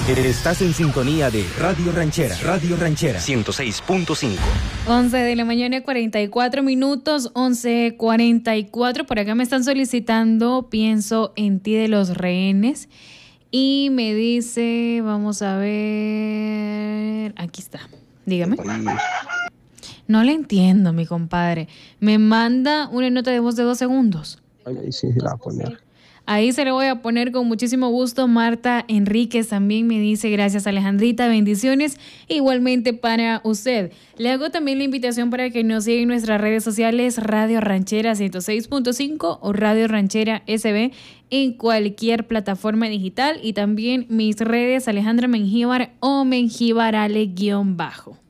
Estás en sintonía de Radio Ranchera. Radio Ranchera 106.5. 11 de la mañana, 44 minutos, 11:44. Por acá me están solicitando Pienso en ti de Los Rehenes. Y me dice, vamos a ver, aquí está, dígame. No le entiendo, mi compadre. Me manda una nota de voz de 2 segundos. Ahí sí se la va a poner. Ahí se le voy a poner con muchísimo gusto. Marta Enríquez también me dice, gracias Alejandrita, bendiciones. Igualmente para usted. Le hago también la invitación para que nos siga en nuestras redes sociales, Radio Ranchera 106.5 o Radio Ranchera SB en cualquier plataforma digital. Y también mis redes, Alejandra Mengíbar o Mengíbar Ale _.